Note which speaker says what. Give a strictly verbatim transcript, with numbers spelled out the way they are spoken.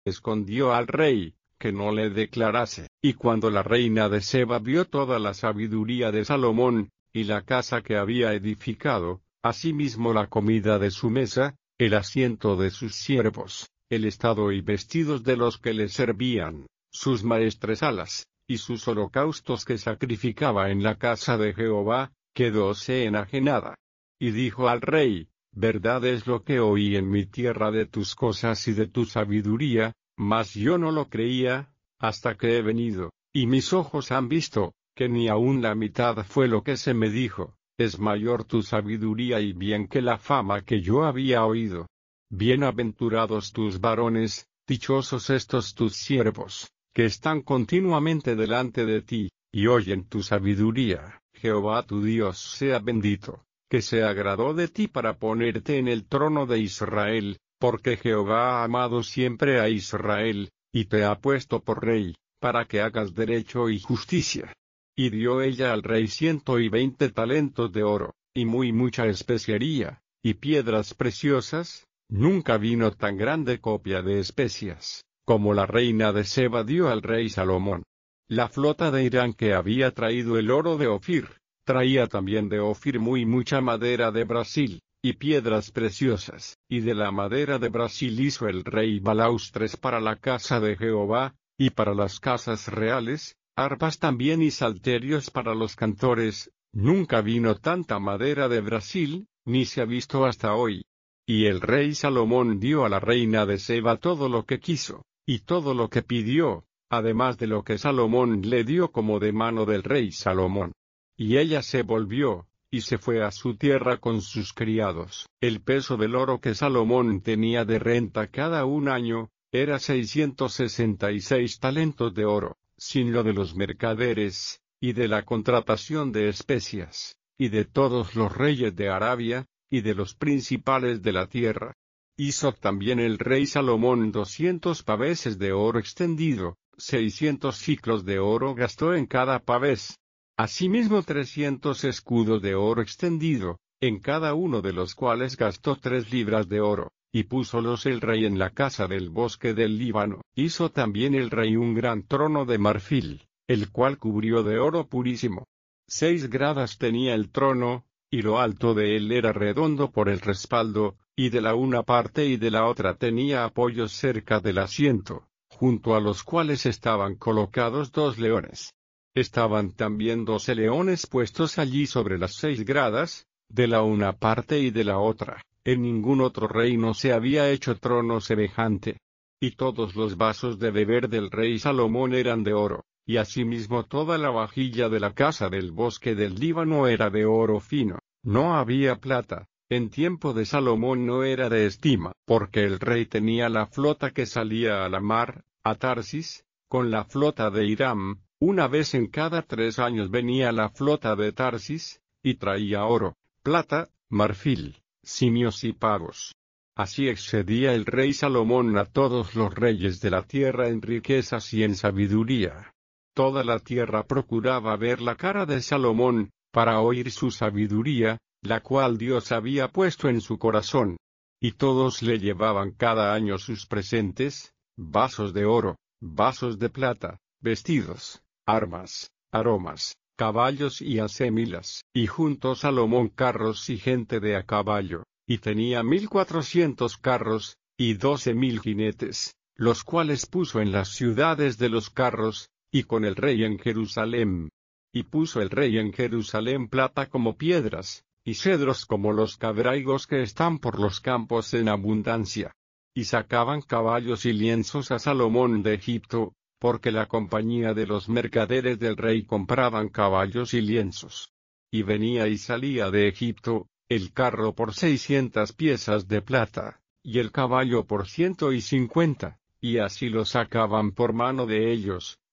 Speaker 1: escondió al rey, que no le declarase. Y cuando la reina de Seba vio toda la sabiduría de Salomón, y la casa que había edificado, asimismo la comida de su mesa, el asiento de sus siervos, el estado y vestidos de los que le servían, sus maestresalas, y sus holocaustos que sacrificaba en la casa de Jehová, quedóse enajenada. Y dijo al rey: verdad es lo que oí en mi tierra de tus cosas y de tu sabiduría, mas yo no lo creía, hasta que he venido, y mis ojos han visto, que ni aun la mitad fue lo que se me dijo. Es mayor tu sabiduría y bien que la fama que yo había oído. Bienaventurados tus varones, dichosos estos tus siervos, que están continuamente delante de ti, y oyen tu sabiduría. Jehová tu Dios sea bendito, que se agradó de ti para ponerte en el trono de Israel, porque Jehová ha amado siempre a Israel, y te ha puesto por rey, para que hagas derecho y justicia. Y dio ella al rey ciento y veinte talentos de oro, y muy mucha especiería, y piedras preciosas. Nunca vino tan grande copia de especias, como la reina de Seba dio al rey Salomón. La flota de Irán que había traído el oro de Ofir, traía también de Ofir muy mucha madera de Brasil, y piedras preciosas. Y de la madera de Brasil hizo el rey balaustres para la casa de Jehová, y para las casas reales, arpas también y salterios para los cantores. Nunca vino tanta madera de Brasil, ni se ha visto hasta hoy. Y el rey Salomón dio a la reina de Seba todo lo que quiso, y todo lo que pidió, además de lo que Salomón le dio como de mano del rey Salomón. Y ella se volvió, y se fue a su tierra con sus criados. El peso del oro que Salomón tenía de renta cada un año, era seiscientos sesenta y seis talentos de oro, sin lo de los mercaderes, y de la contratación de especias, y de todos los reyes de Arabia, y de los principales de la tierra. Hizo también el rey Salomón doscientos paveses de oro extendido, seiscientos ciclos de oro gastó en cada pavés. Asimismo trescientos escudos de oro extendido, en cada uno de los cuales gastó tres libras de oro, y púsolos el rey en la casa del bosque del Líbano. Hizo también el rey un gran trono de marfil, el cual cubrió de oro purísimo. Seis gradas tenía el trono, y lo alto de él era redondo por el respaldo, y de la una parte y de la otra tenía apoyos cerca del asiento, junto a los cuales estaban colocados dos leones. Estaban también doce leones puestos allí sobre las seis gradas, de la una parte y de la otra. En ningún otro reino se había hecho trono semejante. Y todos los vasos de beber del rey Salomón eran de oro, y asimismo toda la vajilla de la casa del bosque del Líbano era de oro fino. No había plata. En tiempo de Salomón no era de estima, porque el rey tenía la flota que salía a la mar, a Tarsis, con la flota de Hiram. Una vez en cada tres años venía la flota de Tarsis, y traía oro, plata, marfil, simios y pavos. Así excedía el rey Salomón a todos los reyes de la tierra en riquezas y en sabiduría. Toda la tierra procuraba ver la cara de Salomón, para oír su sabiduría, la cual Dios había puesto en su corazón. Y todos le llevaban cada año sus presentes, vasos de oro, vasos de plata, vestidos, armas, aromas, caballos y acémilas. Y juntó Salomón carros y gente de a caballo, y tenía mil cuatrocientos carros, y doce mil jinetes, los cuales puso en las ciudades de los carros, y con el rey en Jerusalén. Y puso el rey en Jerusalén plata como piedras, y cedros como los cabraigos que están por los campos en abundancia. Y sacaban caballos y lienzos a Salomón de Egipto, porque la compañía de los mercaderes del rey compraban caballos y lienzos. Y venía y salía de Egipto, el carro por seiscientas piezas de plata, y el caballo por ciento y cincuenta, y así lo sacaban por mano de ellos,